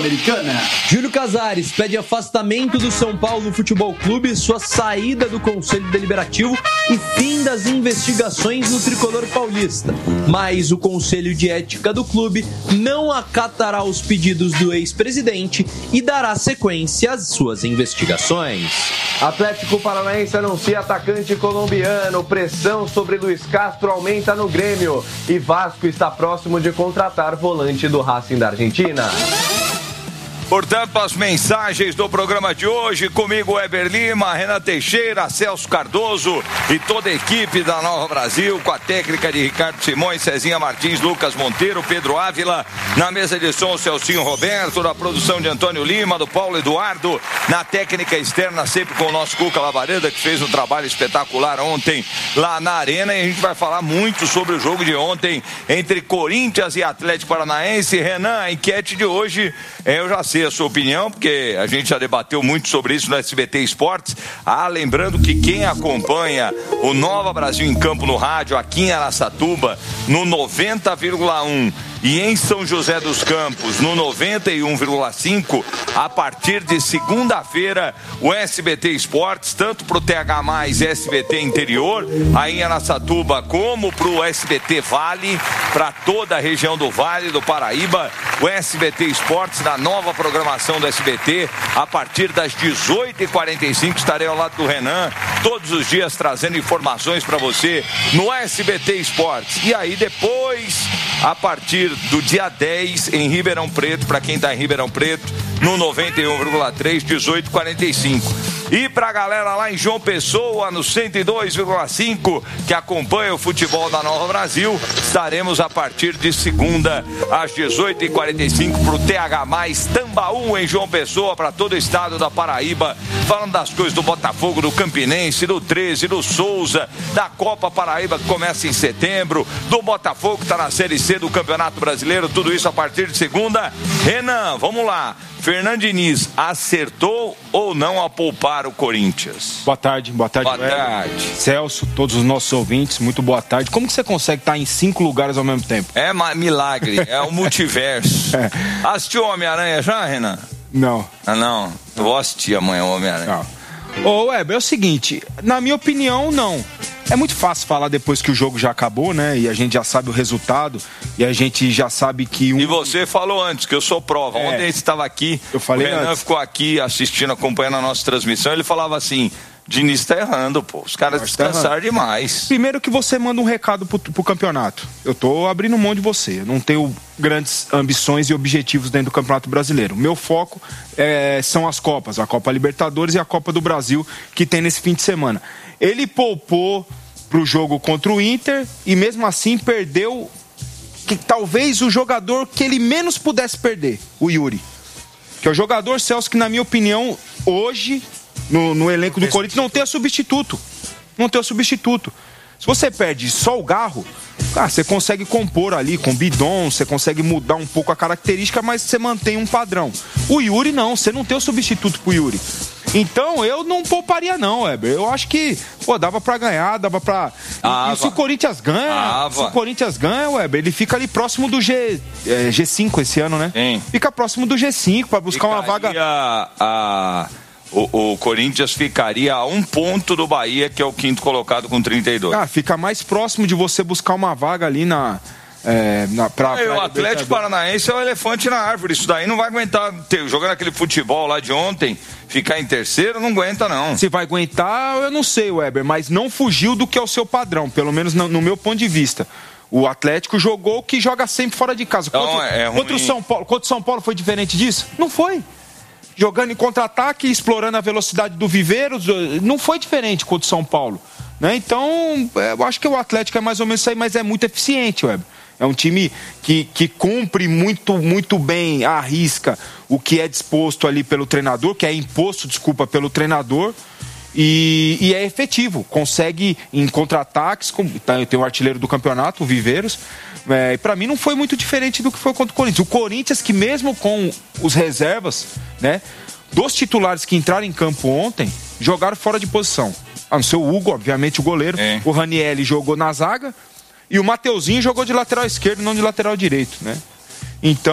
Sul-Americana. Júlio Casares pede afastamento do São Paulo Futebol Clube, sua saída do Conselho Deliberativo e fim das investigações no tricolor paulista. Mas o Conselho de Ética do clube não acatará os pedidos do ex-presidente e dará sequência às suas investigações. Atlético Paranaense anuncia atacante colombiano. Pressão sobre Luiz Castro aumenta no Grêmio. E Vasco está próximo de contratar volante do Racing da Argentina. Portanto, as mensagens do programa de hoje, comigo Weber Lima, Renan Teixeira, Celso Cardoso e toda a equipe da Nova Brasil, com a técnica de Ricardo Simões, Cezinha Martins, Lucas Monteiro, Pedro Ávila, na mesa de som, Celcinho Roberto, na produção de Antônio Lima, do Paulo Eduardo, na técnica externa, sempre com o nosso Cuca Lavareda, que fez um trabalho espetacular ontem lá na Arena, e a gente vai falar muito sobre o jogo de ontem entre Corinthians e Atlético Paranaense. Renan, a enquete de hoje, eu já sei a sua opinião, porque a gente já debateu muito sobre isso no SBT Esportes. Lembrando que quem acompanha o Nova Brasil em Campo no rádio aqui em Araçatuba no 90,1 e em São José dos Campos no 91,5, a partir de segunda-feira o SBT Esportes, tanto para o TH+, SBT Interior, aí em Araçatuba, como para o SBT Vale, para toda a região do Vale do Paraíba, o SBT Esportes, na nova programação do SBT, a partir das 18h45, estarei ao lado do Renan, todos os dias trazendo informações para você no SBT Esportes. E aí depois, a partir do dia 10 em Ribeirão Preto, para quem está em Ribeirão Preto, no 91,3, 18h45. E pra galera lá em João Pessoa, no 102,5, que acompanha o futebol da Nova Brasil, estaremos a partir de segunda às 18h45 pro TH+, Tambaú em João Pessoa, para todo o estado da Paraíba, falando das coisas do Botafogo, do Campinense, do 13, do Souza, da Copa Paraíba que começa em setembro, do Botafogo que tá na Série C do Campeonato Brasileiro, tudo isso a partir de segunda. Renan, vamos lá. Fernando Diniz acertou ou não a poupar o Corinthians? Boa tarde. Boa tarde. Celso, todos os nossos ouvintes, muito boa tarde. Como que você consegue estar em 5 lugares ao mesmo tempo? É milagre, é um multiverso. Assistiu Homem-Aranha já, Renan? Não. Não? Eu vou assistir amanhã o Homem-Aranha. Ô, Weber, é o seguinte, na minha opinião, não. É muito fácil falar depois que o jogo já acabou, né? E a gente já sabe o resultado. E a gente já sabe que... E você falou antes, que eu sou prova. Ontem você estava aqui, eu falei o Renan antes. Ficou aqui assistindo, acompanhando a nossa transmissão. Ele falava assim... Diniz tá errando, pô. Os caras descansaram demais. Primeiro que você manda um recado pro campeonato. Eu tô abrindo mão de você. Eu não tenho grandes ambições e objetivos dentro do Campeonato Brasileiro. Meu foco são as Copas. A Copa Libertadores e a Copa do Brasil, que tem nesse fim de semana. Ele poupou pro jogo contra o Inter e mesmo assim perdeu que talvez o jogador que ele menos pudesse perder, o Yuri. Que é o jogador, Celso, que na minha opinião, hoje... No elenco do Corinthians não tem a substituto. Não tem o substituto. Se você perde só o Garro, você consegue compor ali com bidon, você consegue mudar um pouco a característica, mas você mantém um padrão. O Yuri não, você não tem o substituto pro Yuri. Então eu não pouparia não, Weber. Eu acho que, dava pra ganhar, dava pra... E se o Corinthians ganha, Weber, ele fica ali próximo do G5 esse ano, né? Sim. Fica próximo do G5 pra buscar uma vaga... O Corinthians ficaria a 1 ponto do Bahia, que é o 5º colocado com 32. Fica mais próximo de você buscar uma vaga ali o Atlético Paranaense é o elefante na árvore. Isso daí não vai aguentar. Jogando aquele futebol lá de ontem, ficar em terceiro, não aguenta, não. Se vai aguentar, eu não sei, Weber, mas não fugiu do que é o seu padrão, pelo menos no meu ponto de vista. O Atlético jogou o que joga sempre fora de casa. Contra o São Paulo foi diferente disso? Não foi. Jogando em contra-ataque, explorando a velocidade do Viveiros, não foi diferente contra o São Paulo, né? Então, eu acho que o Atlético é mais ou menos isso aí, mas é muito eficiente, Weber. É um time que cumpre muito bem à risca o que é disposto ali pelo treinador, que é imposto, pelo treinador, e é efetivo, consegue em contra-ataques, tem o artilheiro do campeonato, o Viveiros. Para mim não foi muito diferente do que foi contra o Corinthians. O Corinthians, que mesmo com os reservas, né, dos titulares que entraram em campo ontem, jogaram fora de posição. A não ser o Hugo, obviamente, o goleiro. O Ranieri jogou na zaga e o Mateuzinho jogou de lateral esquerdo, não de lateral direito, né? Então